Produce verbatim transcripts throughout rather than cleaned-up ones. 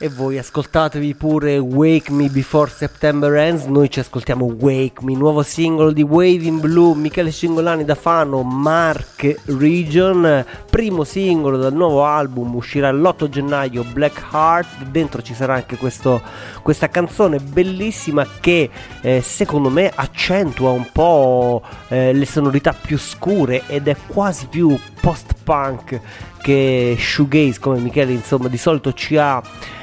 E voi ascoltatevi pure Wake Me Before September Ends. Noi ci ascoltiamo Wake Me, nuovo singolo di Waving Blue, Michele Cingolani da Fano, Marche Region, primo singolo dal nuovo album, uscirà l'otto gennaio, Black Heart. Dentro ci sarà anche questo, questa canzone bellissima che eh, secondo me accentua un po' eh, le sonorità più scure ed è quasi più post-punk che shoegaze, come Michele insomma di solito ci ha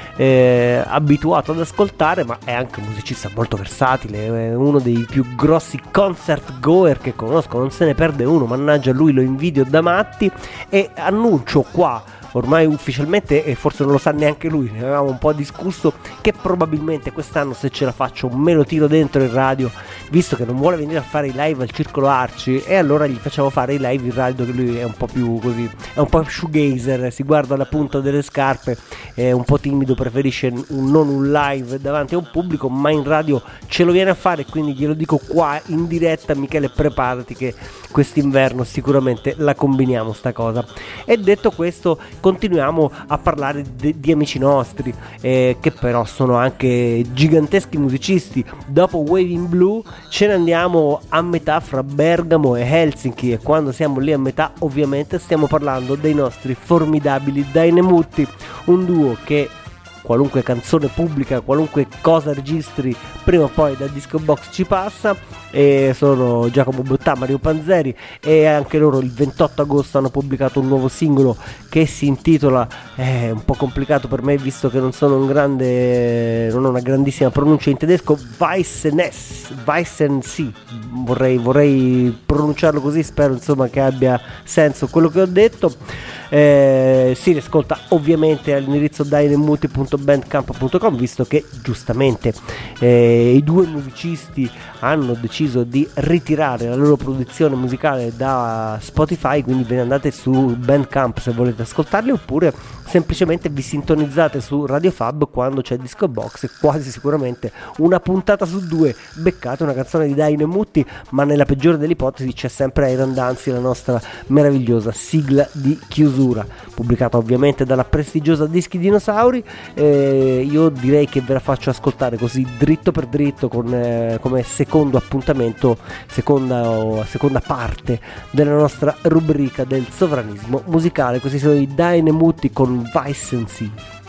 Eh, abituato ad ascoltare, ma è anche un musicista molto versatile, è uno dei più grossi concert goer che conosco, non se ne perde uno, mannaggia lui, lo invidio da matti. E annuncio qua ormai ufficialmente, e forse non lo sa neanche lui, ne avevamo un po' discusso, che probabilmente quest'anno, se ce la faccio, me lo tiro dentro in radio, visto che non vuole venire a fare i live al Circolo Arci, e allora gli facciamo fare i live in radio, che lui è un po' più così, è un po' shoegazer, si guarda la punta delle scarpe, è un po' timido, preferisce un, non un live davanti a un pubblico, ma in radio ce lo viene a fare, quindi glielo dico qua in diretta: Michele, preparati che quest'inverno sicuramente la combiniamo sta cosa. E detto questo, continuiamo a parlare de- di amici nostri eh, che però sono anche giganteschi musicisti. Dopo Waving Blue ce ne andiamo a metà fra Bergamo e Helsinki, e quando siamo lì a metà ovviamente stiamo parlando dei nostri formidabili Dainemutti, un duo che qualunque canzone pubblica, qualunque cosa registri, prima o poi da Disco Box ci passa. E sono Giacomo Bottà, Mario Panzeri, e anche loro il ventotto agosto hanno pubblicato un nuovo singolo che si intitola, è un po' complicato per me visto che non sono un grande, non ho una grandissima pronuncia in tedesco, Weissenness, Weissensee, vorrei, vorrei pronunciarlo così, spero insomma che abbia senso quello che ho detto. Eh, si riascolta ovviamente all'indirizzo dainemuti punto bandcamp punto com, visto che giustamente eh, i due musicisti hanno deciso di ritirare la loro produzione musicale da Spotify, quindi ve ne andate su Bandcamp se volete ascoltarli, oppure semplicemente vi sintonizzate su Radio Fab quando c'è Disco Box, e quasi sicuramente una puntata su due beccate una canzone di Dainemutti, ma nella peggiore delle ipotesi c'è sempre Iron Danzi, la nostra meravigliosa sigla di chiusura, pubblicata ovviamente dalla prestigiosa Dischi Dinosauri. Eh, io direi che ve la faccio ascoltare così dritto per dritto, con, eh, come secondo appuntamento, seconda, seconda parte della nostra rubrica del sovranismo musicale. Questi sono i Dainemutti con Weissensee.